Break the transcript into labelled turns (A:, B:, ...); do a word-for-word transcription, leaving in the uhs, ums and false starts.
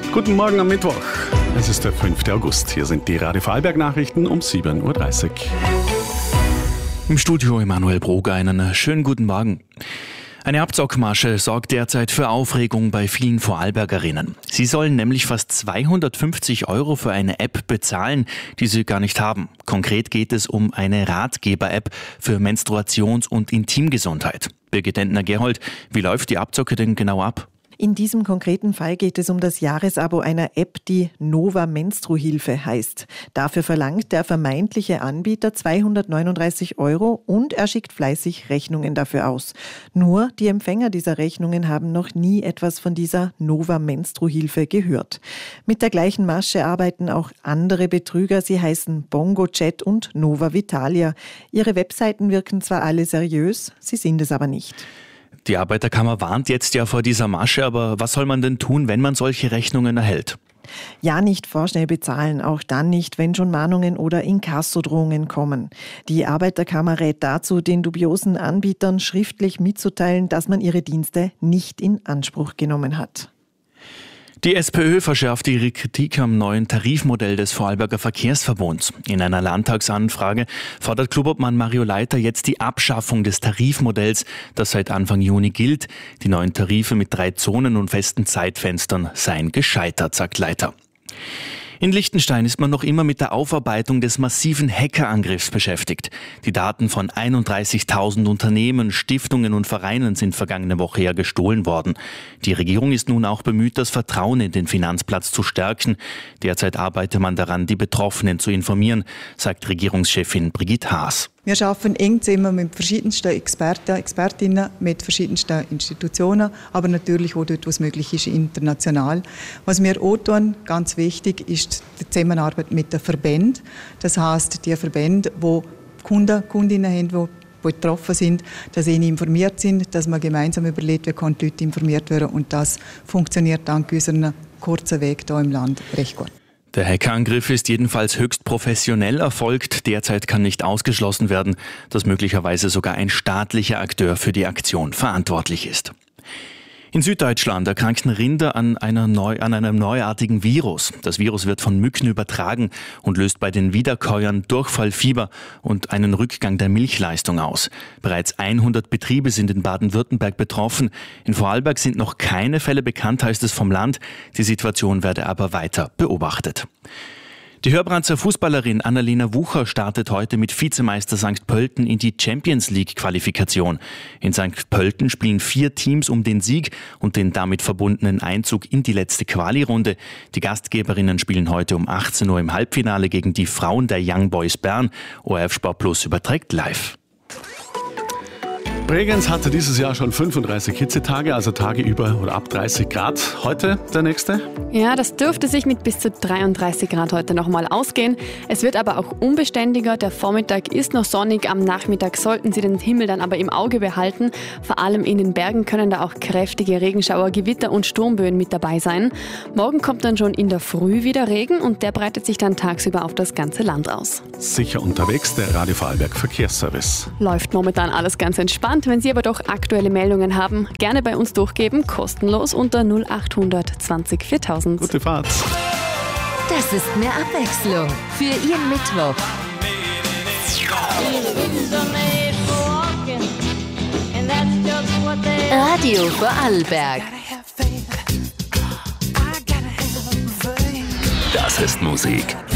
A: Guten Morgen am Mittwoch. Es ist der fünfte August. Hier sind die Radio Vorarlberg Nachrichten um sieben Uhr dreißig.
B: Im Studio Emanuel Broger, einen schönen guten Morgen. Eine Abzockmasche sorgt derzeit für Aufregung bei vielen Vorarlbergerinnen. Sie sollen nämlich fast zweihundertfünfzig Euro für eine App bezahlen, die sie gar nicht haben. Konkret geht es um eine Ratgeber-App für Menstruations- und Intimgesundheit. Birgit Entner-Gerold, wie läuft die Abzocke denn genau ab?
C: In diesem konkreten Fall geht es um das Jahresabo einer App, die Nova Menstruhilfe heißt. Dafür verlangt der vermeintliche Anbieter zweihundertneununddreißig Euro und er schickt fleißig Rechnungen dafür aus. Nur die Empfänger dieser Rechnungen haben noch nie etwas von dieser Nova Menstruhilfe gehört. Mit der gleichen Masche arbeiten auch andere Betrüger. Sie heißen BongoChat und Nova Vitalia. Ihre Webseiten wirken zwar alle seriös, sie sind es aber nicht.
B: Die Arbeiterkammer warnt jetzt ja vor dieser Masche, aber was soll man denn tun, wenn man solche Rechnungen erhält?
C: Ja, nicht vorschnell bezahlen, auch dann nicht, wenn schon Mahnungen oder Inkassodrohungen kommen. Die Arbeiterkammer rät dazu, den dubiosen Anbietern schriftlich mitzuteilen, dass man ihre Dienste nicht in Anspruch genommen hat.
B: Die SPÖ verschärft ihre Kritik am neuen Tarifmodell des Vorarlberger Verkehrsverbunds. In einer Landtagsanfrage fordert Klubobmann Mario Leiter jetzt die Abschaffung des Tarifmodells, das seit Anfang Juni gilt. Die neuen Tarife mit drei Zonen und festen Zeitfenstern seien gescheitert, sagt Leiter. In Liechtenstein ist man noch immer mit der Aufarbeitung des massiven Hackerangriffs beschäftigt. Die Daten von einunddreißigtausend Unternehmen, Stiftungen und Vereinen sind vergangene Woche ja gestohlen worden. Die Regierung ist nun auch bemüht, das Vertrauen in den Finanzplatz zu stärken. Derzeit arbeite man daran, die Betroffenen zu informieren, sagt Regierungschefin Brigitte Haas.
D: Wir arbeiten eng zusammen mit verschiedensten Experten, Expertinnen, mit verschiedensten Institutionen, aber natürlich auch dort, wo es möglich ist, international. Was wir auch tun, ganz wichtig, ist die Zusammenarbeit mit den Verbänden. Das heisst, die Verbände, die Kunden, Kundinnen haben, die betroffen sind, dass sie informiert sind, dass man gemeinsam überlegt, wie können die Leute informiert werden. Und das funktioniert dank unserem kurzen Weg hier im Land recht gut.
B: Der Hackerangriff ist jedenfalls höchst professionell erfolgt. Derzeit kann nicht ausgeschlossen werden, dass möglicherweise sogar ein staatlicher Akteur für die Aktion verantwortlich ist. In Süddeutschland erkrankten Rinder an, einer neu, an einem neuartigen Virus. Das Virus wird von Mücken übertragen und löst bei den Wiederkäuern Durchfall, Fieber und einen Rückgang der Milchleistung aus. Bereits hundert Betriebe sind in Baden-Württemberg betroffen. In Vorarlberg sind noch keine Fälle bekannt, heißt es vom Land. Die Situation werde aber weiter beobachtet. Die Hörbranzer Fußballerin Annalena Wucher startet heute mit Vizemeister Sankt Pölten in die Champions-League-Qualifikation. In Sankt Pölten spielen vier Teams um den Sieg und den damit verbundenen Einzug in die letzte Quali-Runde. Die Gastgeberinnen spielen heute um achtzehn Uhr im Halbfinale gegen die Frauen der Young Boys Bern. O R F Sport Plus überträgt live.
A: Bregenz hatte dieses Jahr schon fünfunddreißig Hitzetage, also Tage über oder ab dreißig Grad. Heute der nächste?
E: Ja, das dürfte sich mit bis zu dreiunddreißig Grad heute nochmal ausgehen. Es wird aber auch unbeständiger. Der Vormittag ist noch sonnig. Am Nachmittag sollten Sie den Himmel dann aber im Auge behalten. Vor allem in den Bergen können da auch kräftige Regenschauer, Gewitter und Sturmböen mit dabei sein. Morgen kommt dann schon in der Früh wieder Regen und der breitet sich dann tagsüber auf das ganze Land aus.
A: Sicher unterwegs, der Radio Vorarlberg Verkehrsservice.
E: Läuft momentan alles ganz entspannt. Wenn Sie aber doch aktuelle Meldungen haben, gerne bei uns durchgeben, kostenlos unter null acht hundert zwanzig viertausend.
A: Gute Fahrt.
F: Das ist mehr Abwechslung für Ihren Mittwoch. Radio Vorarlberg.
G: Das ist Musik.